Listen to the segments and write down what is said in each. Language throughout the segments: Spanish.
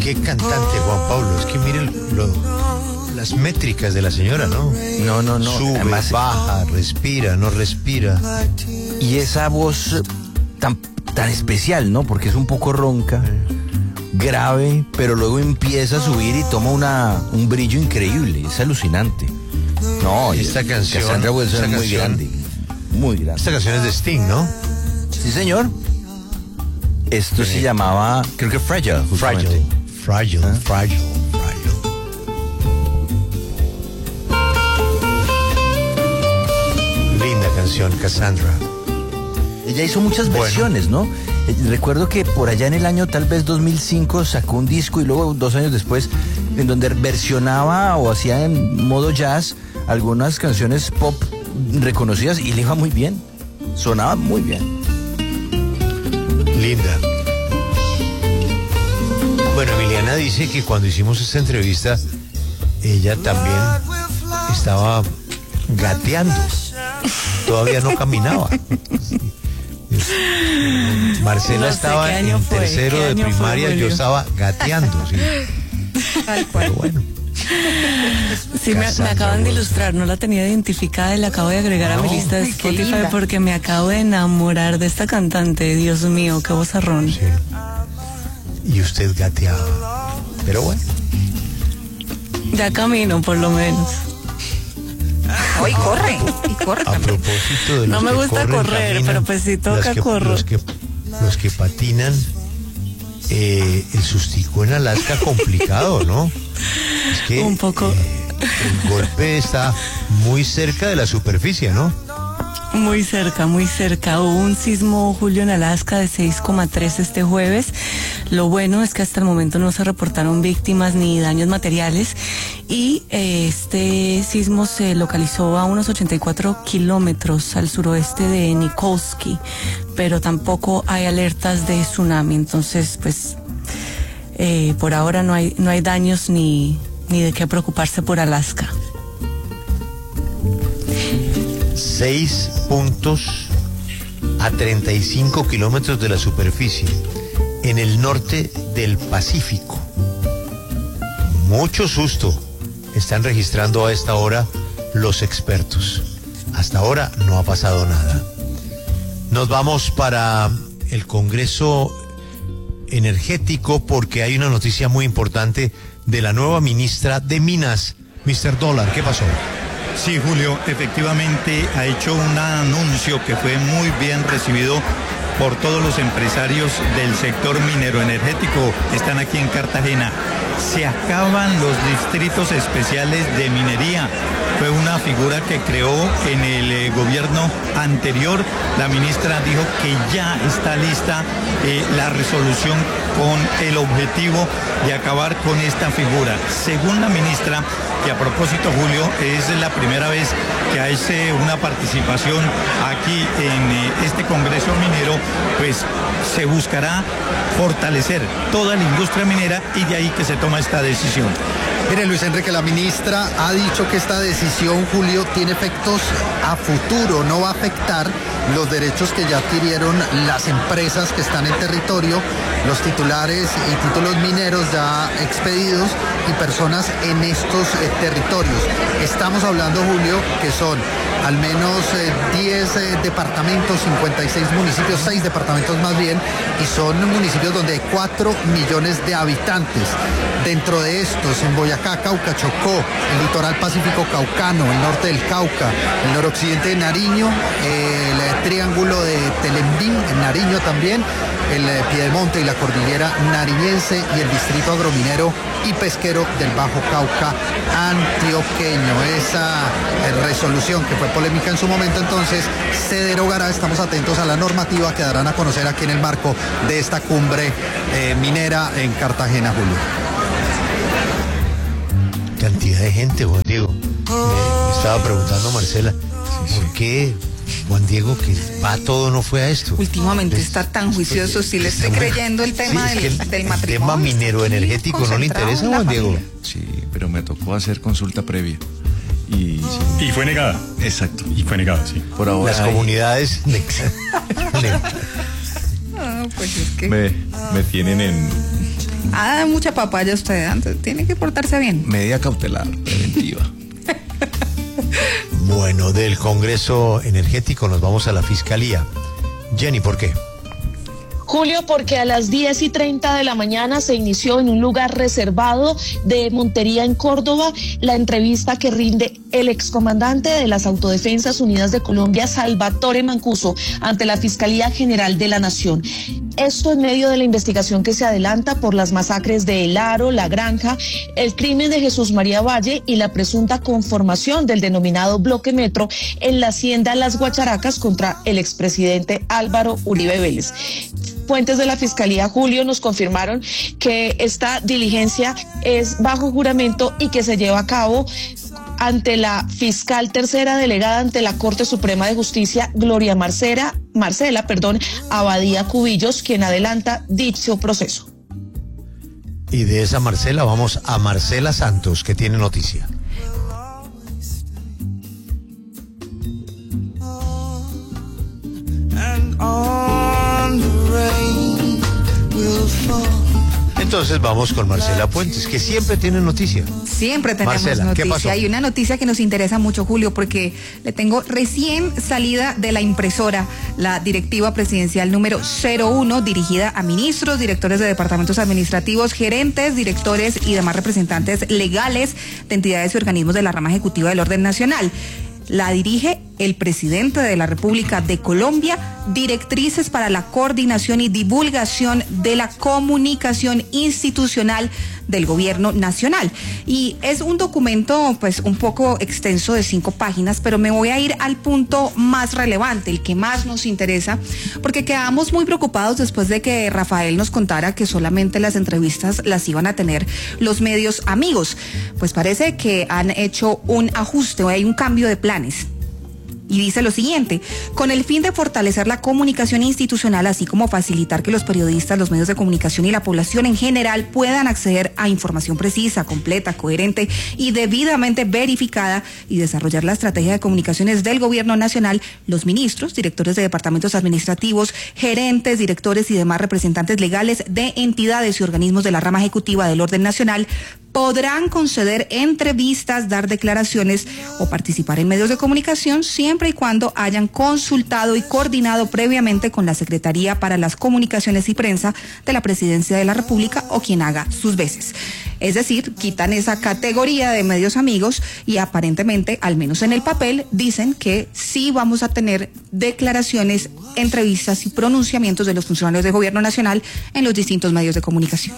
qué cantante, Juan Pablo. Es que miren las métricas de la señora, ¿no? No. Sube, Además, baja, respira, no respira. y esa voz tan especial, ¿no? Porque es un poco ronca, grave, pero luego empieza a subir y toma un brillo increíble. Es alucinante. No, Esta canción, Cassandra Wilson es muy grande. Muy grande. Esta canción es de Sting, ¿no? Sí, señor. Esto se llamaba, creo que Fragile. justamente. Fragile. Linda canción, Cassandra. Ella hizo muchas versiones, ¿no? Recuerdo que por allá en el año tal vez 2005 sacó un disco y luego 2 años después en donde versionaba o hacía en modo jazz algunas canciones pop reconocidas y le iba muy bien. Sonaba muy bien. Linda. Bueno, Emiliana dice que cuando hicimos esta entrevista, ella también estaba gateando. Todavía no caminaba. Marcela No sé estaba qué año en fue, tercero qué de año fue, primaria, yo Julio. estaba gateando, sí. Tal cual. Pero bueno. Sí, me Cassandra acaban de Wilson. ilustrar, no la tenía identificada y la acabo de agregar a mi lista de Ay, qué Spotify linda. porque me acabo de enamorar de esta cantante. Dios mío, qué vozarrón. Sí. Y usted gateaba. Pero bueno. Ya camino, por lo menos. Hoy corre A también. propósito de los No me que gusta corren, correr, caminan, pero pues si toca, corro. Los que patinan, el sustico en Alaska complicado, ¿no? Es que Un poco. el golpe está muy cerca de la superficie, ¿no? Muy cerca, muy cerca. Hubo un sismo, Julio, en Alaska de 6,3 este jueves. Lo bueno es que hasta el momento no se reportaron víctimas ni daños materiales y este sismo se localizó a unos 84 kilómetros al suroeste de Nikolsky, pero tampoco hay alertas de tsunami. Entonces, pues, por ahora no hay daños ni de qué preocuparse por Alaska. 6 puntos a 35 kilómetros de la superficie, en el norte del Pacífico. Mucho susto están registrando a esta hora los expertos. Hasta ahora no ha pasado nada. Nos vamos para el Congreso Energético porque hay una noticia muy importante de la nueva ministra de Minas. Mr. Dólar, ¿qué pasó? Sí, Julio, efectivamente ha hecho un anuncio que fue muy bien recibido por todos los empresarios del sector minero energético. Están aquí en Cartagena. Se acaban los distritos especiales de minería. Fue una figura que creó en el gobierno anterior. La ministra dijo que ya está lista la resolución con el objetivo de acabar con esta figura. Según la ministra, que a propósito, Julio, es la primera vez que hace una participación aquí en este Congreso Minero, pues se buscará fortalecer toda la industria minera y de ahí que se toma esta decisión. Mire, Luis Enrique, la ministra ha dicho que esta decisión, Julio, tiene efectos a futuro, no va a afectar los derechos que ya adquirieron las empresas que están en territorio, los titulares y títulos mineros ya expedidos y personas en estos territorios. Estamos hablando, Julio, que son al menos 10 departamentos, 56 municipios, 6 departamentos más bien, y son municipios donde hay 4 millones de habitantes. Dentro de estos, en Boyacá, Cauca, Chocó, el litoral pacífico caucano, el norte del Cauca, el noroccidente de Nariño, el triángulo de Telembín, en Nariño también, el Piedemonte y la cordillera nariñense y el distrito agrominero y pesquero del Bajo Cauca antioqueño. Esa resolución que fue polémica en su momento entonces se derogará. Estamos atentos a la normativa que darán a conocer aquí en el marco de esta cumbre minera en Cartagena, Julio. Cantidad de gente, Juan Diego. Me estaba preguntando Marcela, ¿por qué Juan Diego, que va a todo, no fue a esto? Últimamente está tan juicioso, sí le estoy creyendo el tema Sí, es que del el matrimonio. tema minero energético no le interesa, Concentrado en Juan la Diego. familia. Sí, pero me tocó hacer consulta previa. Y Y fue negada. exacto. Y fue negada, sí. Por ahora Las hay- comunidades Ah, pues es que me tienen en Ah, mucha papaya usted, antes tiene que portarse bien. Medida cautelar, preventiva. Bueno, del Congreso Energético nos vamos a la Fiscalía. Jenny, ¿por qué? Julio, porque a las 10:30 de la mañana se inició en un lugar reservado de Montería, en Córdoba, la entrevista que rinde el excomandante de las Autodefensas Unidas de Colombia, Salvatore Mancuso, ante la Fiscalía General de la Nación. Esto en medio de la investigación que se adelanta por las masacres de El Aro, La Granja, el crimen de Jesús María Valle y la presunta conformación del denominado Bloque Metro en la hacienda Las Guacharacas contra el expresidente Álvaro Uribe Vélez. Fuentes de la Fiscalía, Julio, nos confirmaron que esta diligencia es bajo juramento y que se lleva a cabo ante la fiscal tercera delegada ante la Corte Suprema de Justicia, Gloria Marcela Abadía Cubillos, quien adelanta dicho proceso. Y de esa Marcela vamos a Marcela Santos, que tiene noticia. Entonces vamos con Marcela Puentes, que siempre tiene noticia. Siempre tenemos Marcela, noticia. ¿qué pasó? Hay una noticia que nos interesa mucho, Julio, porque le tengo recién salida de la impresora la directiva presidencial número 01, dirigida a ministros, directores de departamentos administrativos, gerentes, directores y demás representantes legales de entidades y organismos de la rama ejecutiva del orden nacional. La dirige el presidente de la República de Colombia, directrices para la coordinación y divulgación de la comunicación institucional del gobierno nacional. Y es un documento pues un poco extenso de 5 páginas, pero me voy a ir al punto más relevante, el que más nos interesa, porque quedamos muy preocupados después de que Rafael nos contara que solamente las entrevistas las iban a tener los medios amigos. Pues parece que han hecho un ajuste o hay un cambio de planes. Y dice lo siguiente: con el fin de fortalecer la comunicación institucional, así como facilitar que los periodistas, los medios de comunicación y la población en general puedan acceder a información precisa, completa, coherente y debidamente verificada y desarrollar la estrategia de comunicaciones del gobierno nacional, los ministros, directores de departamentos administrativos, gerentes, directores y demás representantes legales de entidades y organismos de la rama ejecutiva del orden nacional podrán conceder entrevistas, dar declaraciones o participar en medios de comunicación siempre y cuando hayan consultado y coordinado previamente con la Secretaría para las Comunicaciones y Prensa de la Presidencia de la República o quien haga sus veces. Es decir, quitan esa categoría de medios amigos y aparentemente, al menos en el papel, dicen que sí vamos a tener declaraciones, entrevistas y pronunciamientos de los funcionarios del gobierno nacional en los distintos medios de comunicación.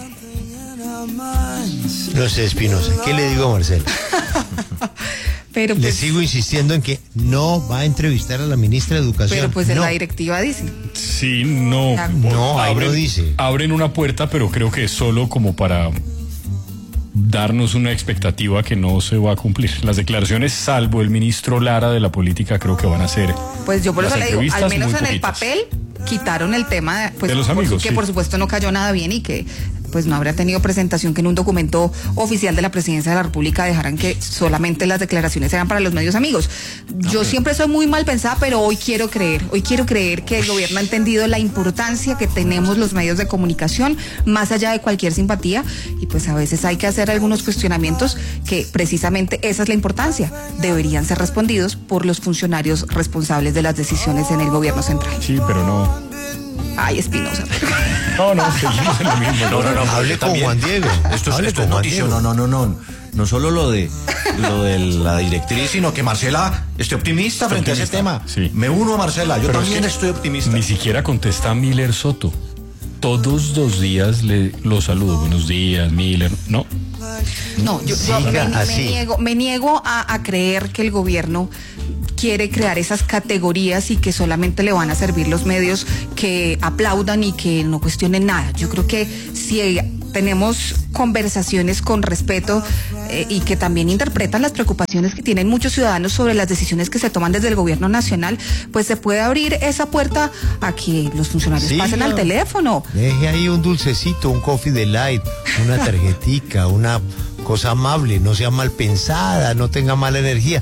No sé, Espinosa, ¿qué le digo a Marcela? Pero pues, le sigo insistiendo en que no va a entrevistar a la ministra de Educación. Pero pues en no. la directiva dice. Sí, no. No, ahí no dice. Abren una puerta, pero creo que es solo como para darnos una expectativa que no se va a cumplir. Las declaraciones, salvo el ministro Lara de la política, creo que van a ser. Pues yo por eso le digo, al menos en el poquitas. papel quitaron el tema pues, de los amigos, que sí. Por supuesto no cayó nada bien y que pues no habría tenido presentación, que en un documento oficial de la Presidencia de la República dejaran que solamente las declaraciones eran para los medios amigos. Yo siempre soy muy mal pensada, pero hoy quiero creer que el gobierno ha entendido la importancia que tenemos los medios de comunicación, más allá de cualquier simpatía, y pues a veces hay que hacer algunos cuestionamientos que precisamente esa es la importancia, deberían ser respondidos por los funcionarios responsables de las decisiones en el gobierno central. Sí, pero no. Ay, Espinosa. No, seguimos en lo mismo. No, hable con también. Juan Diego. Esto Hable es con Juan noticia. Diego. No solo lo de la directriz, sino que Marcela esté optimista frente a ese tema. Sí. Me uno a Marcela, yo Pero también es que estoy optimista. Ni siquiera contesta Miller Soto. Todos los días lo saludo. Buenos días, Miller. No. No, yo me niego a creer que el gobierno quiere crear esas categorías y que solamente le van a servir los medios que aplaudan y que no cuestionen nada. Yo creo que si tenemos conversaciones con respeto y que también interpretan las preocupaciones que tienen muchos ciudadanos sobre las decisiones que se toman desde el gobierno nacional, pues se puede abrir esa puerta a que los funcionarios pasen al teléfono. Deje ahí un dulcecito, un coffee delight, una tarjetica, una cosa amable, no sea mal pensada, no tenga mala energía.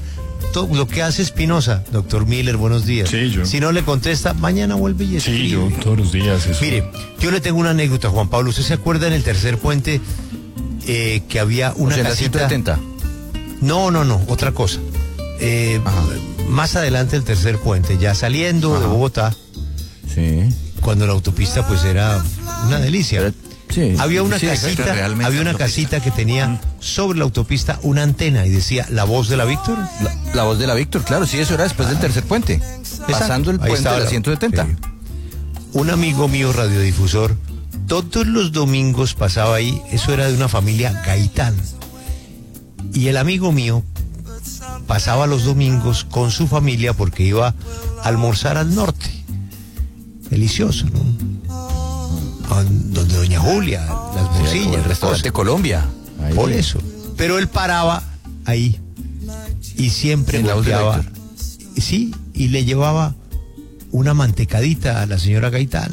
lo que hace Espinosa, doctor Miller, buenos días. Sí, yo. Si no le contesta, mañana vuelve y escribe. Sí, yo todos los días. Eso. Mire, yo le tengo una anécdota, Juan Pablo. ¿Usted se acuerda en el tercer puente que había una la casita? 170. No, otra cosa. Más adelante el tercer puente, ya saliendo de Bogotá, Sí. cuando la autopista pues era una delicia. Sí. Había una Sí, casita, realmente había una autopista. casita que tenía sobre la autopista una antena y decía La Voz de la Víctor. La voz de la Víctor, claro, sí, eso era después del tercer puente. Pasando el Ahí puente estaba de la 170. sí. Un amigo mío radiodifusor, todos los domingos pasaba ahí, eso era de una familia Gaitán. Y el amigo mío pasaba los domingos con su familia porque iba a almorzar al norte. Delicioso, ¿no? Donde doña Julia, las Sí, morcillas, el restaurante Colombia. Ahí. por eso. Pero él paraba ahí y siempre En La Voz de la golpeaba. Víctor. Sí, y le llevaba una mantecadita a la señora Gaitán.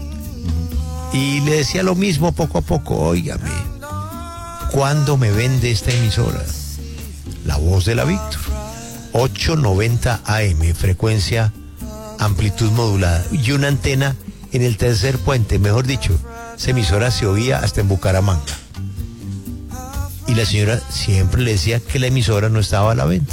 Y le decía lo mismo poco a poco, óigame, ¿cuándo me vende esta emisora? La Voz de la Víctor. 890 AM, frecuencia, amplitud modulada. Y una antena en el tercer puente, mejor dicho, esa emisora se oía hasta en Bucaramanga. Y la señora siempre le decía que la emisora no estaba a la venta.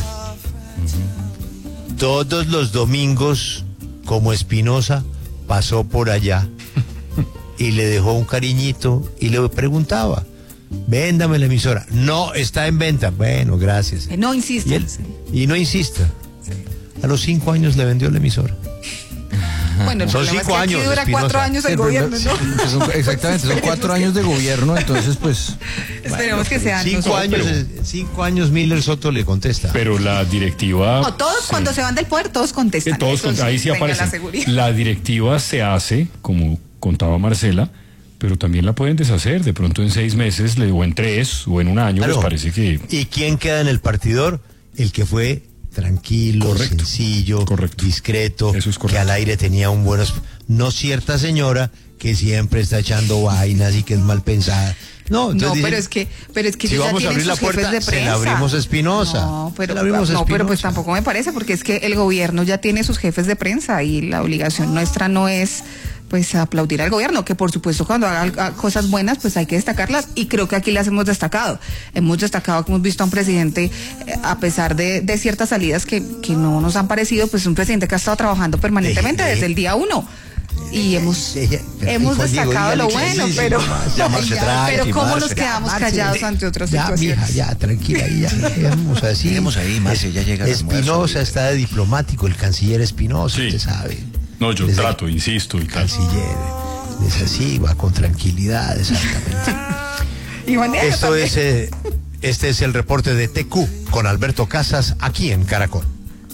Todos los domingos, como Espinosa, pasó por allá y le dejó un cariñito y le preguntaba, véndame la emisora. No, está en venta. Bueno, gracias. No insiste. Y no insista. A los 5 años le vendió la emisora. Bueno, el Son problema es 5 que aquí años, dura Espinosa. 4 años el gobierno, ¿no? Exactamente, son 4 años de gobierno, entonces pues... Esperemos que sean 5 años, 5 años Miller Soto le contesta. Pero la directiva... No, todos sí. cuando se van del poder, todos contestan. Todos Eso ahí sí tenga aparecen. la seguridad. La directiva se hace, como contaba Marcela, pero también la pueden deshacer. De pronto en 6 meses, o en 3, o en un año, Claro. les parece que... ¿Y quién queda en el partidor? El que fue tranquilo, Correcto. sencillo, Correcto. discreto, Eso es correcto. que al aire tenía un buen... No cierta señora que siempre está echando vainas y que es mal pensada. No, entonces No, dicen, pero es que si ellos ya vamos a tienen abrir la sus jefes puerta, de se prensa. la abrimos a Espinosa. No, pero, Se la abrimos a no, pero pues Espinosa. tampoco me parece, porque es que el gobierno ya tiene sus jefes de prensa y la obligación nuestra no es pues aplaudir al gobierno, que por supuesto cuando haga cosas buenas pues hay que destacarlas, y creo que aquí las hemos destacado que hemos visto a un presidente, a pesar de ciertas salidas que no nos han parecido, pues un presidente que ha estado trabajando permanentemente desde el día 1. Y hemos destacado lo bueno, pero cómo nos quedamos callados ante otras situaciones. Mija, ya, tranquila, ya vamos así. Dejemos ahí, Marce, ya llega el almuerzo. Espinosa está de diplomático, el canciller Espinosa, Sí. usted sabe. No, yo Desde trato, insisto y tal. Canciller, es así, va con tranquilidad, exactamente. Y maneja Esto también. es, este es el reporte de TQ con Alberto Casas aquí en Caracol.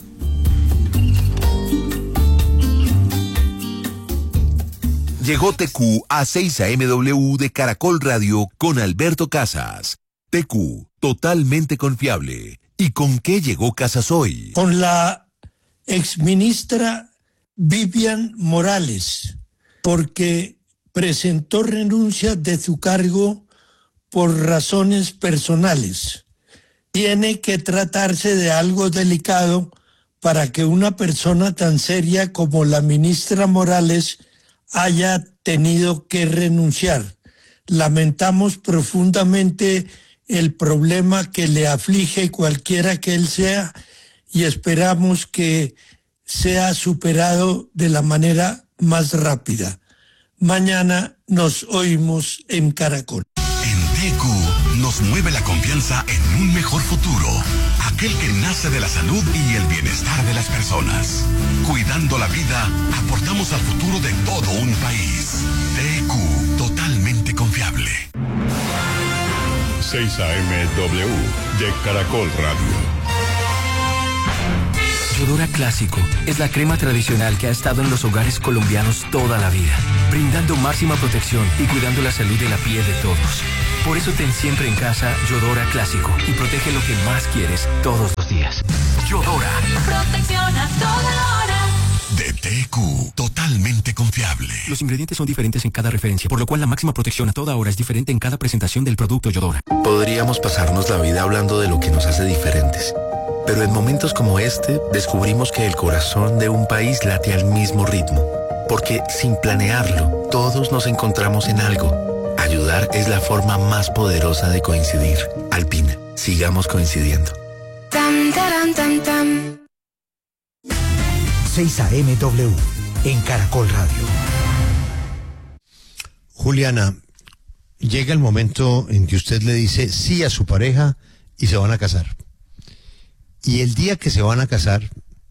Llegó TQ a 6 AMW de Caracol Radio con Alberto Casas. TQ, totalmente confiable. ¿Y con qué llegó Casas hoy? Con la exministra Vivian Morales, porque presentó renuncia de su cargo por razones personales. Tiene que tratarse de algo delicado para que una persona tan seria como la ministra Morales haya tenido que renunciar. Lamentamos profundamente el problema que le aflige cualquiera que él sea y esperamos que sea superado de la manera más rápida. Mañana nos oímos en Caracol. En TQ nos mueve la confianza en un mejor futuro, aquel que nace de la salud y el bienestar de las personas. Cuidando la vida, aportamos al futuro de todo un país. TQ, totalmente confiable. 6 AMW de Caracol Radio. Yodora Clásico es la crema tradicional que ha estado en los hogares colombianos toda la vida, brindando máxima protección y cuidando la salud de la piel de todos. Por eso ten siempre en casa Yodora Clásico y protege lo que más quieres todos los días. Yodora. Protección a toda hora. De TQ, totalmente confiable. Los ingredientes son diferentes en cada referencia, por lo cual la máxima protección a toda hora es diferente en cada presentación del producto Yodora. Podríamos pasarnos la vida hablando de lo que nos hace diferentes, Pero en momentos como este, descubrimos que el corazón de un país late al mismo ritmo. Porque sin planearlo, todos nos encontramos en algo. Ayudar es la forma más poderosa de coincidir. Alpina, sigamos coincidiendo. 6 a.m. W, en Caracol Radio. Juliana, llega el momento en que usted le dice sí a su pareja y se van a casar. Y el día que se van a casar,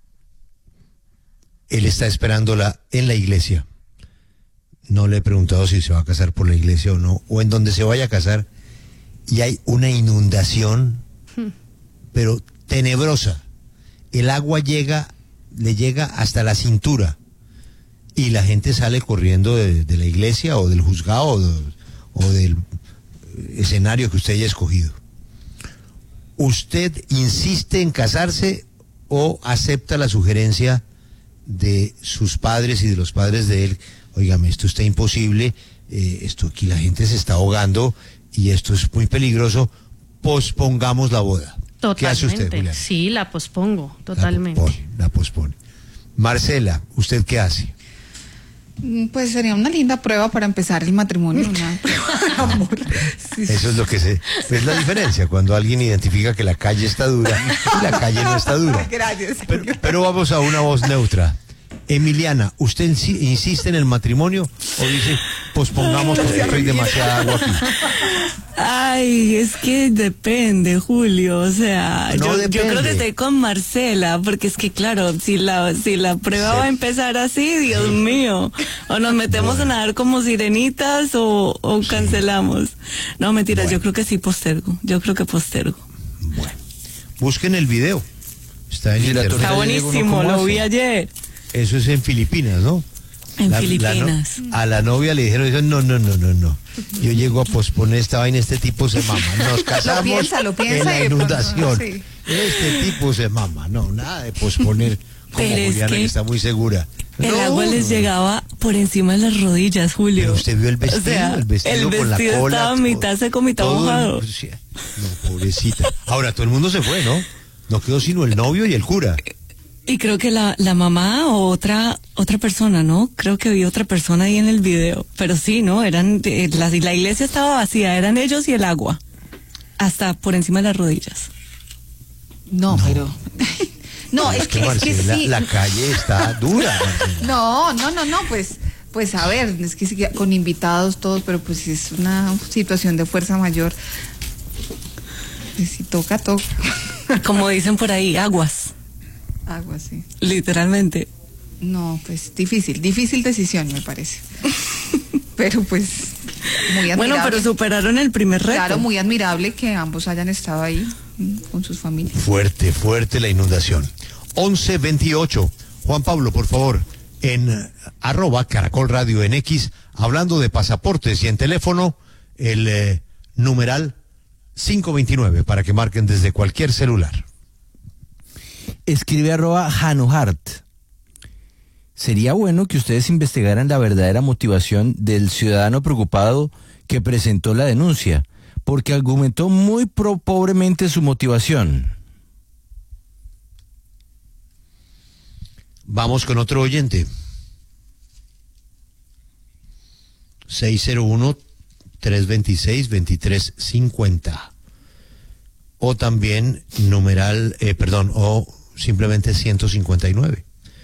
él está esperándola en la iglesia. No le he preguntado si se va a casar por la iglesia o no, o en donde se vaya a casar, y hay una inundación, pero tenebrosa. El agua le llega hasta la cintura, y la gente sale corriendo de la iglesia o del juzgado o del escenario que usted haya escogido. ¿Usted insiste en casarse o acepta la sugerencia de sus padres y de los padres de él? Óigame, esto está imposible, esto aquí la gente se está ahogando y esto es muy peligroso, pospongamos la boda. Totalmente. ¿Qué hace usted, Julián? Sí, la pospongo, totalmente. La pospone. Marcela, ¿usted qué hace? Pues sería una linda prueba para empezar el matrimonio. Amor. Sí. Eso es lo que es la diferencia, cuando alguien identifica que la calle está dura y la calle no está dura. Gracias. Pero vamos a una voz neutra. Emiliana, ¿usted insiste en el matrimonio o dice pospongamos porque hay demasiada agua aquí? Ay, es que depende, Julio, o sea, yo creo que estoy con Marcela, porque es que claro, si la prueba va a empezar así, Dios mío, o nos metemos a nadar como sirenitas o cancelamos. No, mentiras, yo creo que sí postergo, Bueno, busquen el video, está en internet. Está buenísimo, lo vi ayer. Eso es en Filipinas, ¿no? En Filipinas. A la novia le dijeron, no. Yo llego a posponer esta vaina, este tipo se mama. Nos casamos lo piensa en la inundación. Sí. Este tipo se mama. No, nada de posponer como Pero Juliana, que está muy segura. El agua les llegaba por encima de las rodillas, Julio. Pero usted vio el vestido, o sea, el vestido con la cola. Estaba mitad seco, mitad mojado. No, pobrecita. Ahora, todo el mundo se fue, ¿no? No quedó sino el novio y el cura. Y creo que la mamá o otra persona, ¿no? Creo que vi otra persona ahí en el video. Pero sí, ¿no? La iglesia estaba vacía, eran ellos y el agua. Hasta por encima de las rodillas. No. Pero... No, es que sí. La calle está dura. No, pues a ver, es que sí, con invitados todos, pero pues es una situación de fuerza mayor. Si toca. Como dicen por ahí, aguas. Agua, sí. Literalmente. No, pues difícil decisión, me parece. Pero pues muy admirable. Bueno, pero superaron el primer reto. Claro, muy admirable que ambos hayan estado ahí con sus familias. Fuerte la inundación. 11:28. Juan Pablo, por favor, en @Caracol Radio en X, hablando de pasaportes y en teléfono, el numeral 529 para que marquen desde cualquier celular. Escribe @Hanuhart. Sería bueno que ustedes investigaran la verdadera motivación del ciudadano preocupado que presentó la denuncia, porque argumentó muy pobremente su motivación. Vamos con otro oyente. 601-326-2350. O también numeral, o simplemente 159.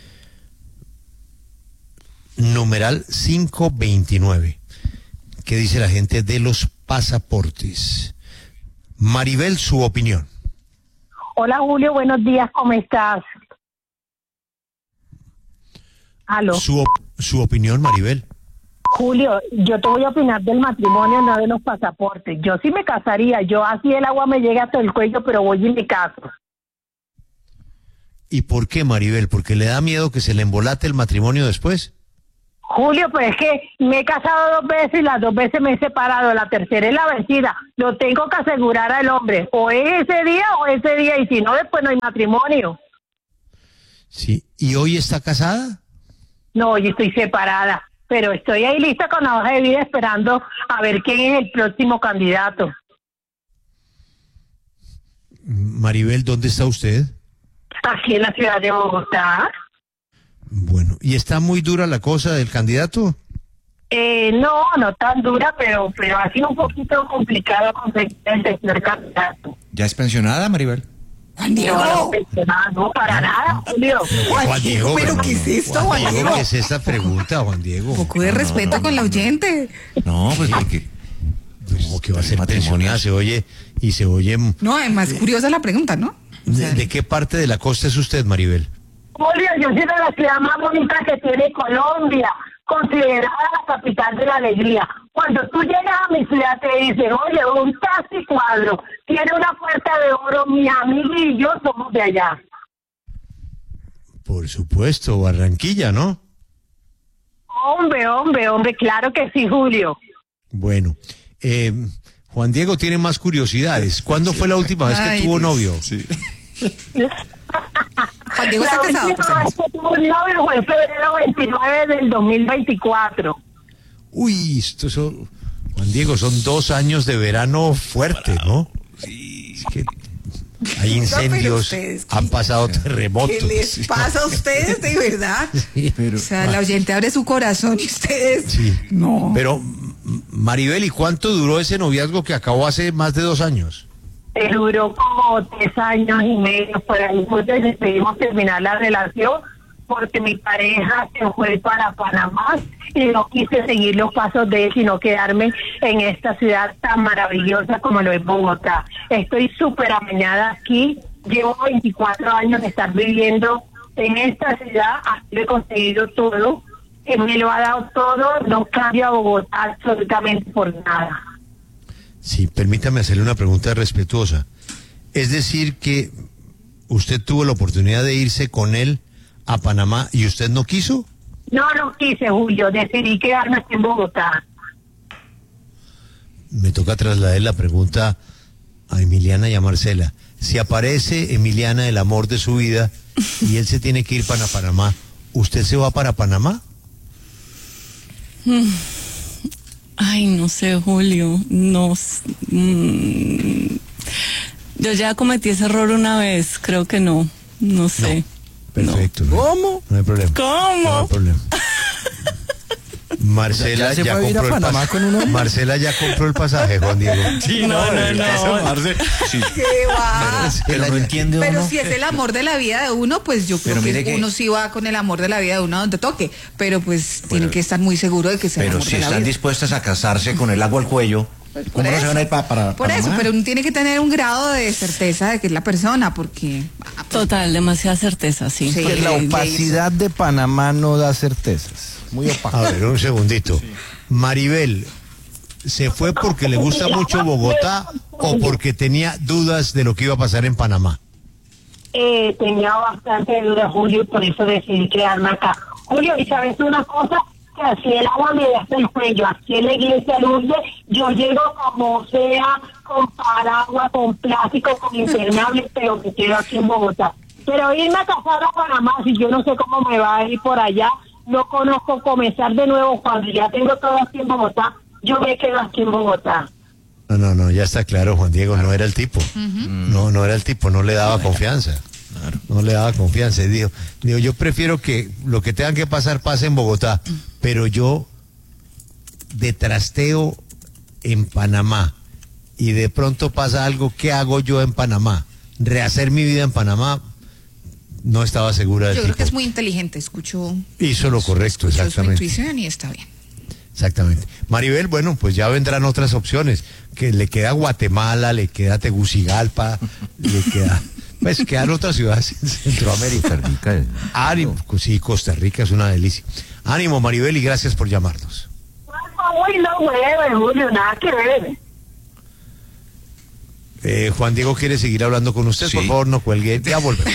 Numeral 529. ¿Qué dice la gente de los pasaportes? Maribel, su opinión. Hola Julio, buenos días, ¿cómo estás? ¿Aló? Su opinión, Maribel. Julio, yo te voy a opinar del matrimonio, no de los pasaportes. Yo sí me casaría, yo así el agua me llega hasta el cuello, pero voy y me caso. ¿Y por qué, Maribel? ¿Porque le da miedo que se le embolate el matrimonio después? Julio, pues es que me he casado 2 veces y las 2 veces me he separado, la tercera es la vencida. Lo tengo que asegurar al hombre, o es ese día, y si no, después no hay matrimonio. Sí, ¿y hoy está casada? No, yo estoy separada, pero estoy ahí lista con la hoja de vida esperando a ver quién es el próximo candidato. Maribel, ¿dónde está usted? Aquí en la ciudad de Bogotá. Bueno, ¿y está muy dura la cosa del candidato? No tan dura, pero ha sido un poquito complicado conseguir el tercer candidato. ¿Ya es pensionada, Maribel? Juan Diego. No, para nada, Julio. Juan Diego, ¿pero qué es esto, Juan Diego? ¿Qué es esta pregunta, Juan Diego? Un poco de respeto con la oyente. No, pues porque... ¿Cómo que va a ser pensionada? Se oye. No, es más curiosa la pregunta, ¿no? ¿De qué parte de la costa es usted, Maribel? Julio, yo soy de la ciudad más bonita que tiene Colombia, considerada la capital de la alegría. Cuando tú llegas a mi ciudad te dicen, oye, un taxi cuadro, tiene una puerta de oro, mi amiga y yo somos de allá. Por supuesto, Barranquilla, ¿no? Hombre, claro que sí, Julio. Bueno, Juan Diego tiene más curiosidades. ¿Cuándo fue la última vez que tuvo novio? Sí. Juan Diego está casado. La última vez que tuvo un novio fue en febrero 29 del 2024. Uy, Juan Diego, son 2 años de verano fuerte, ¿no? Sí. Es que hay incendios, han pasado terremotos. ¿Qué les pasa a ustedes, de verdad? Sí, pero, o sea, la oyente abre su corazón y ustedes... Sí. No. Pero, Maribel, ¿y cuánto duró ese noviazgo que acabó hace más de 2 años? Duró como 3 años y medio, por ahí decidimos terminar la relación porque mi pareja se fue para Panamá y no quise seguir los pasos de él, sino quedarme en esta ciudad tan maravillosa como lo es Bogotá. Estoy súper amañada aquí, llevo 24 años de estar viviendo en esta ciudad, aquí he conseguido todo, me lo ha dado todo, no cambio a Bogotá absolutamente por nada. Sí, permítame hacerle una pregunta respetuosa. Es decir que usted tuvo la oportunidad de irse con él a Panamá y usted no quiso. No quise, Julio, decidí quedarme aquí en Bogotá. Me toca trasladar la pregunta a Emiliana y a Marcela. Si aparece Emiliana, el amor de su vida, y él se tiene que ir para Panamá, ¿usted se va para Panamá? Ay, no sé, Julio, no. Yo ya cometí ese error una vez, creo que no sé. Perfecto. No. ¿Cómo? No hay problema. ¿Cómo? No hay problema. Marcela ya compró el pasaje, Juan Diego. Sí, no. Sí. ¿Qué va? Pero no entiende uno. Pero si es el amor de la vida de uno, pues yo creo que uno sí va con el amor de la vida de uno donde toque. Pero pues tienen que estar muy seguros de que sea el Pero amor si de la están vida. dispuestas a casarse con el agua al cuello, ¿cómo no se van a ir para Por eso, Panamá? pero uno tiene que tener un grado de certeza de que es la persona, porque... Total, demasiada certeza, sí. Sí. Pues la opacidad de Panamá no da certezas. Muy opaco. A ver, un segundito. Maribel, ¿se fue porque le gusta mucho Bogotá o porque tenía dudas de lo que iba a pasar en Panamá? Tenía bastante dudas, Julio, y por eso decidí quedarme acá. Julio, ¿y sabes una cosa? Que así el agua me da hasta el cuello, aquí en la iglesia Lourdes, yo llego como sea, con paraguas, con plástico, con impermeable, pero me quedo aquí en Bogotá. Pero irme a casar a Panamá, si yo no sé cómo me va a ir por allá, no conozco, comenzar de nuevo cuando ya tengo todo aquí en Bogotá, yo me quedo aquí en Bogotá. No, ya está claro, Juan Diego, no era el tipo. No era el tipo, no le daba confianza. Claro. No le daba confianza. Y dijo, yo prefiero que lo que tenga que pasar pase en Bogotá, pero yo de trasteo en Panamá y de pronto pasa algo, ¿qué hago yo en Panamá? Rehacer mi vida en Panamá. No estaba segura del Yo creo tipo. que es muy inteligente, Hizo lo correcto, exactamente. Su intuición y está bien. Exactamente. Maribel, bueno, pues ya vendrán otras opciones, que le queda Guatemala, le queda Tegucigalpa, le queda, pues quedan otras ciudades en Centroamérica. Ánimo, sí, Costa Rica es una delicia. Ánimo, Maribel, y gracias por llamarnos. Uy, no, Julio, nada que ver. Juan Diego quiere seguir hablando con usted, sí. Por favor, no cuelgue, ya volvemos.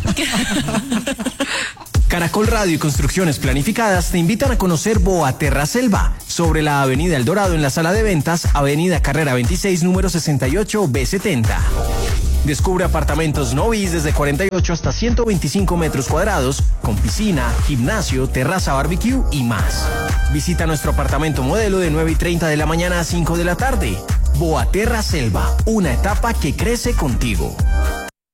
Caracol Radio y Construcciones Planificadas te invitan a conocer Boaterra Selva, sobre la Avenida El Dorado en la sala de ventas, Avenida Carrera 26, número 68, B70. Descubre apartamentos novis desde 48 hasta 125 metros cuadrados, con piscina, gimnasio, terraza barbecue y más. Visita nuestro apartamento modelo de 9:30 de la mañana a 5 de la tarde. Boaterra Selva, una etapa que crece contigo.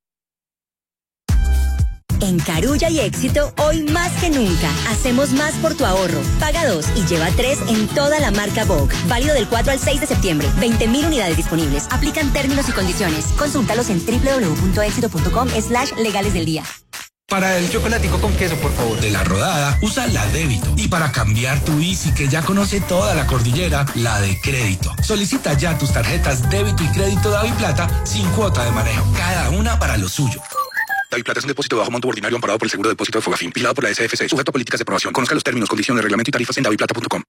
En Carulla y Éxito, hoy más que nunca, hacemos más por tu ahorro. Paga 2 y lleva 3 en toda la marca Vogue. Válido del 4 al 6 de septiembre. 20.000 unidades disponibles. Aplican términos y condiciones. Consúltalos en www.éxito.com/legales del día. Para el chocolatico con queso, por favor. De La Rodada, usa la débito. Y para cambiar tu Easy, que ya conoce toda la cordillera, la de crédito. Solicita ya tus tarjetas débito y crédito DaviPlata sin cuota de manejo. Cada una para lo suyo. DaviPlata es un depósito de bajo monto ordinario amparado por el Seguro de Depósito de Fogafín, vigilado por la SFC, sujeto a políticas de aprobación. Conozca los términos, condiciones, reglamento y tarifas en daviplata.com.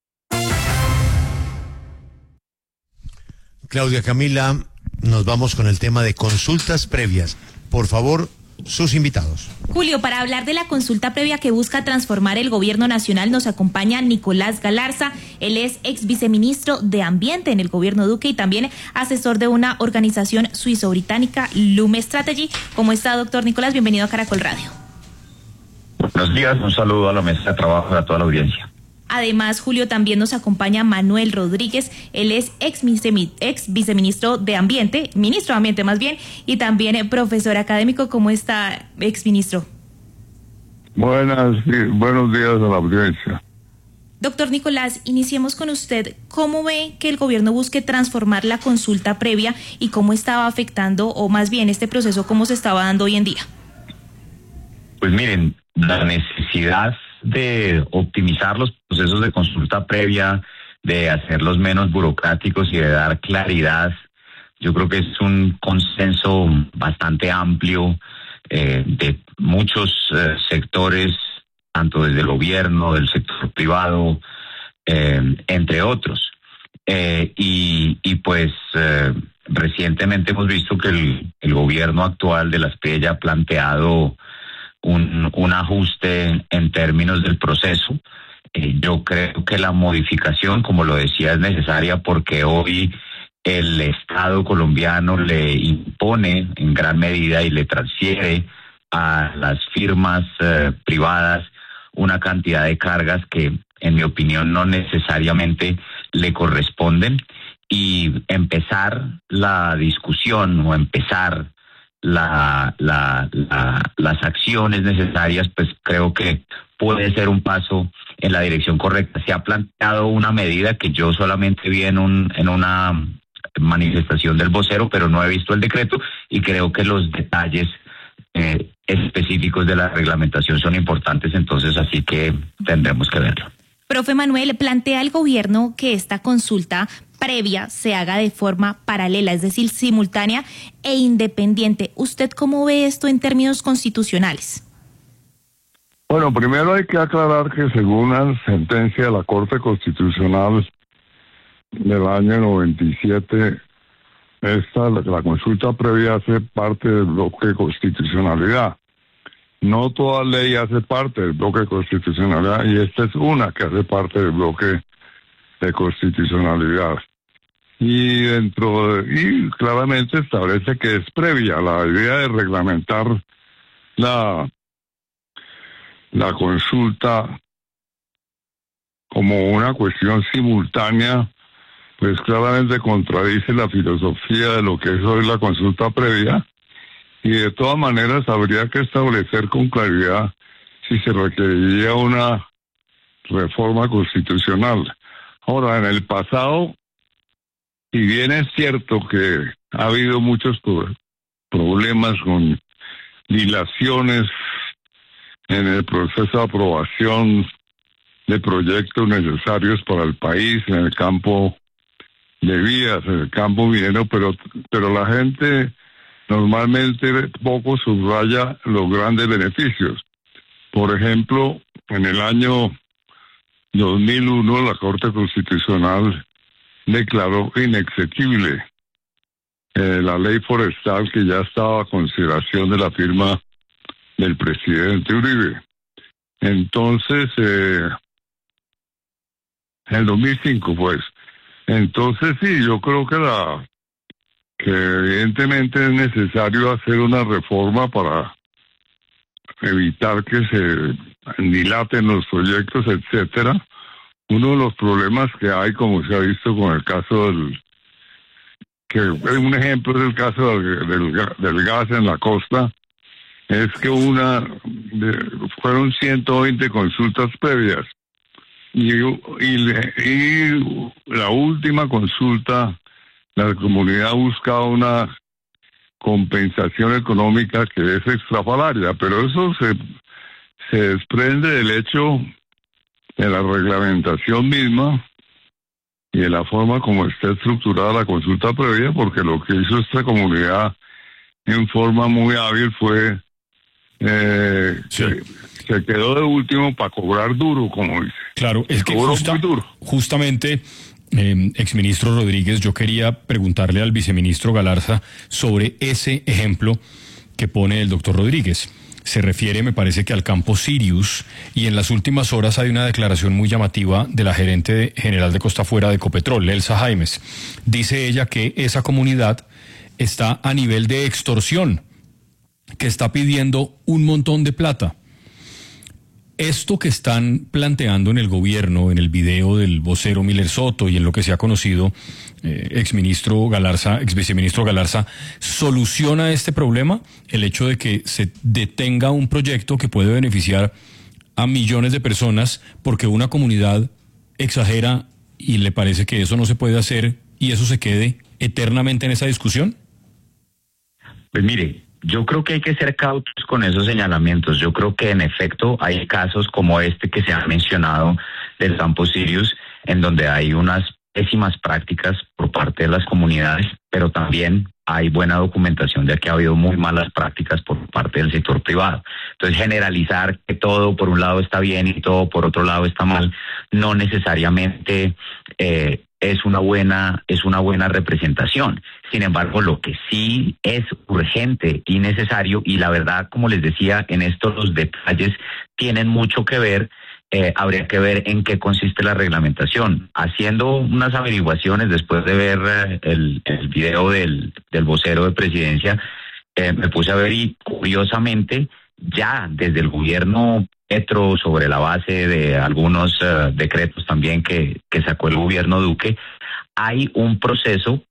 Claudia Camila, nos vamos con el tema de consultas previas. Por favor, sus invitados. Julio, para hablar de la consulta previa que busca transformar el gobierno nacional nos acompaña Nicolás Galarza. Él es ex viceministro de Ambiente en el gobierno Duque y también asesor de una organización suizo-británica, Lume Strategy. ¿Cómo está, doctor Nicolás? Bienvenido a Caracol Radio. Buenos días, un saludo a la mesa de trabajo y a toda la audiencia. Además, Julio, también nos acompaña Manuel Rodríguez. Él es ex viceministro de Ambiente, ministro de Ambiente más bien, y también profesor académico. ¿Cómo está, exministro? Buenos días a la audiencia. Doctor Nicolás, iniciemos con usted. ¿Cómo ve que el gobierno busque transformar la consulta previa y cómo estaba afectando, o más bien este proceso, cómo se estaba dando hoy en día? Pues miren, la necesidad de optimizar los procesos de consulta previa, de hacerlos menos burocráticos y de dar claridad, yo creo que es un consenso bastante amplio de muchos sectores, tanto desde el gobierno, del sector privado, entre otros. Recientemente hemos visto que el gobierno actual de la SPIE ya ha planteado un ajuste en términos del proceso. Yo creo que la modificación, como lo decía, es necesaria porque hoy el Estado colombiano le impone en gran medida y le transfiere a las firmas privadas una cantidad de cargas que, en mi opinión, no necesariamente le corresponden, y empezar la discusión o empezar las acciones necesarias, pues creo que puede ser un paso en la dirección correcta. Se ha planteado una medida que yo solamente vi en una manifestación del vocero, pero no he visto el decreto, y creo que los detalles específicos de la reglamentación son importantes, entonces así que tendremos que verlo. Profe Manuel, plantea el gobierno que esta consulta previa se haga de forma paralela, es decir, simultánea e independiente. ¿Usted cómo ve esto en términos constitucionales? Bueno, primero hay que aclarar que según una sentencia de la Corte Constitucional del año 97, la consulta previa hace parte del bloque de constitucionalidad. No toda ley hace parte del bloque de constitucionalidad, y esta es una que hace parte del bloque de constitucionalidad. Y claramente establece que es previa. La idea de reglamentar la consulta como una cuestión simultánea, pues claramente contradice la filosofía de lo que es hoy la consulta previa, y de todas maneras habría que establecer con claridad si se requeriría una reforma constitucional. Ahora, en el pasado, si bien es cierto que ha habido muchos problemas con dilaciones en el proceso de aprobación de proyectos necesarios para el país, en el campo de vías, en el campo minero, pero la gente normalmente poco subraya los grandes beneficios. Por ejemplo, en el año 2001 la Corte Constitucional declaró inexequible la ley forestal, que ya estaba a consideración de la firma del presidente Uribe. Entonces, en el 2005 pues. Entonces sí, yo creo que evidentemente es necesario hacer una reforma para evitar que se dilaten los proyectos, etcétera. Uno de los problemas que hay, como se ha visto con el caso un ejemplo es el caso del gas en la costa, es que fueron 120 consultas previas y la última consulta, la comunidad buscaba una compensación económica que es extrafalaria, pero eso se desprende del hecho de la reglamentación misma y de la forma como está estructurada la consulta previa, porque lo que hizo esta comunidad en forma muy hábil fue se quedó de último para cobrar duro, como dice. Claro, es que justamente, exministro Rodríguez, yo quería preguntarle al viceministro Galarza sobre ese ejemplo que pone el doctor Rodríguez. Se refiere, me parece que al campo Sirius, y en las últimas horas hay una declaración muy llamativa de la gerente general de Costa Afuera de Ecopetrol, Elsa Jaimes. Dice ella que esa comunidad está a nivel de extorsión, que está pidiendo un montón de plata. Esto que están planteando en el gobierno, en el video del vocero Miller Soto y en lo que se ha conocido, exviceministro Galarza, ¿soluciona este problema? El hecho de que se detenga un proyecto que puede beneficiar a millones de personas porque una comunidad exagera y le parece que eso no se puede hacer y eso se quede eternamente en esa discusión. Pues mire, yo creo que hay que ser cautos con esos señalamientos. Yo creo que en efecto hay casos como este que se ha mencionado del campo Sirius, en donde hay unas pésimas prácticas por parte de las comunidades, pero también hay buena documentación de que ha habido muy malas prácticas por parte del sector privado. Entonces, generalizar que todo por un lado está bien y todo por otro lado está mal, no necesariamente es una buena representación. Sin embargo, lo que sí es urgente y necesario, y la verdad, como les decía, en esto los detalles tienen mucho que ver. Habría que ver en qué consiste la reglamentación. Haciendo unas averiguaciones después de ver el video del vocero de presidencia, me puse a ver y curiosamente ya desde el gobierno Petro, sobre la base de algunos decretos también que sacó el gobierno Duque, hay un proceso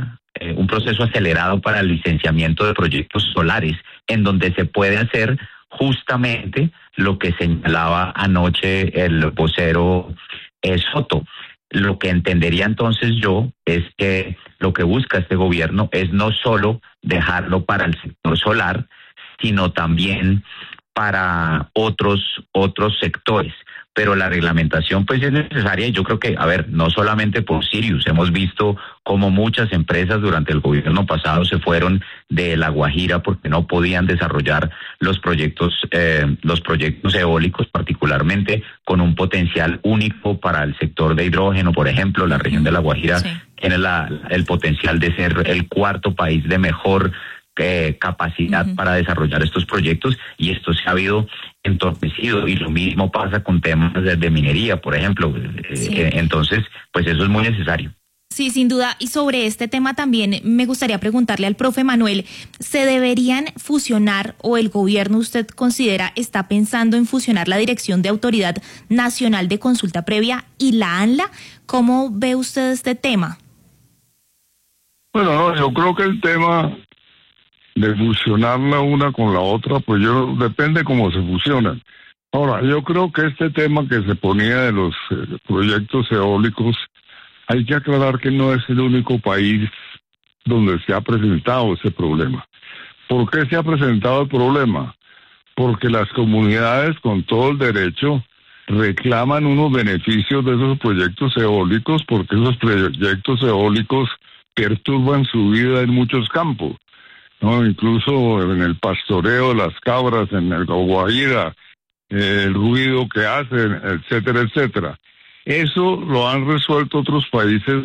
acelerado para el licenciamiento de proyectos solares, en donde se puede hacer justamente lo que señalaba anoche el vocero Soto. Lo que entendería entonces yo es que lo que busca este gobierno es no solo dejarlo para el sector solar, sino también para otros sectores. Pero la reglamentación pues es necesaria y yo creo que, no solamente por Sirius, hemos visto como muchas empresas durante el gobierno pasado se fueron de La Guajira porque no podían desarrollar los proyectos eólicos, particularmente con un potencial único para el sector de hidrógeno. Por ejemplo, la región de La Guajira tiene el potencial de ser el cuarto país de mejor capacidad para desarrollar estos proyectos, y esto se ha habido entorpecido, y lo mismo pasa con temas de minería, por ejemplo. Entonces, pues eso es muy necesario. Sí, sin duda. Y sobre este tema también me gustaría preguntarle al profe Manuel, ¿se deberían fusionar o el gobierno, usted considera, está pensando en fusionar la Dirección de Autoridad Nacional de Consulta Previa y la ANLA? ¿Cómo ve usted este tema? Bueno, yo creo que el tema de fusionarla una con la otra, pues depende cómo se fusionan. Ahora, yo creo que este tema que se ponía de los proyectos eólicos, hay que aclarar que no es el único país donde se ha presentado ese problema. ¿Por qué se ha presentado el problema? Porque las comunidades, con todo el derecho, reclaman unos beneficios de esos proyectos eólicos, porque esos proyectos eólicos perturban su vida en muchos campos, ¿no? Incluso en el pastoreo de las cabras, en el Guajira, el ruido que hacen, etcétera, etcétera. Eso lo han resuelto otros países,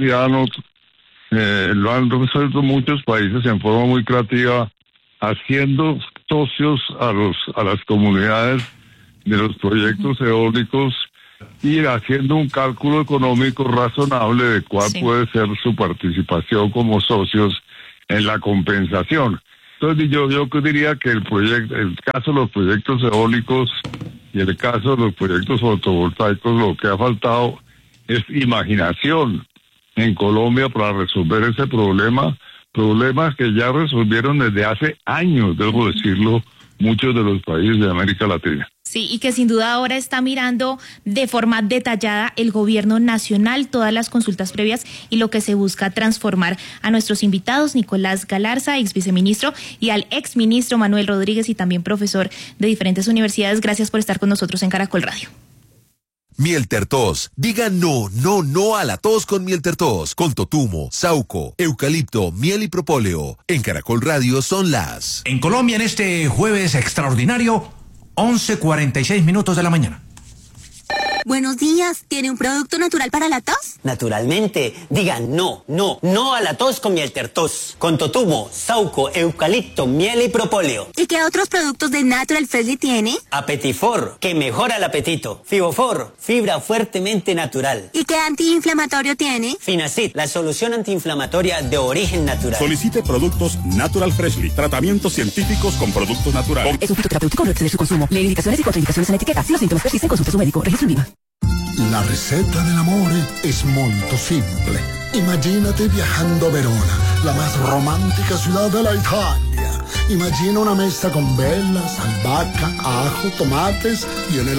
lo han resuelto muchos países en forma muy creativa, haciendo socios a las comunidades de los proyectos eólicos y haciendo un cálculo económico razonable de cuál puede ser su participación como socios en la compensación. Entonces yo diría que el caso de los proyectos eólicos y el caso de los proyectos fotovoltaicos, lo que ha faltado es imaginación en Colombia para resolver ese problema, problemas que ya resolvieron desde hace años, debo decirlo, muchos de los países de América Latina. Sí, y que sin duda ahora está mirando de forma detallada el gobierno nacional, todas las consultas previas y lo que se busca transformar. A nuestros invitados, Nicolás Galarza, ex viceministro, y al ex ministro Manuel Rodríguez, y también profesor de diferentes universidades. Gracias por estar con nosotros en Caracol Radio. Miel Tertos. Diga no, no, no a la tos con Miel Tertos. Con totumo, sauco, eucalipto, miel y propóleo. En Caracol Radio son las... En Colombia en este jueves extraordinario, 11:46 de la mañana. Buenos días, ¿tiene un producto natural para la tos? Naturalmente, digan no, no, no a la tos con Miel Tertos. Con totumo, sauco, eucalipto, miel y propóleo. ¿Y qué otros productos de Natural Freshly tiene? Apetifor, que mejora el apetito. Fibofor, fibra fuertemente natural. ¿Y qué antiinflamatorio tiene? Finacid, la solución antiinflamatoria de origen natural. Solicite productos Natural Freshly, tratamientos científicos con productos naturales. Es un fitoterapéutico, no exceder su consumo. Lee indicaciones y contraindicaciones en la etiqueta. Si los síntomas persisten, consulte a su médico. Registro INVIMA. La receta dell'amore es molto simple. Imagínate viajando a Verona, la más romántica ciudad de la Italia. Imagina una mesa con velas, albahaca, ajo, tomates y en el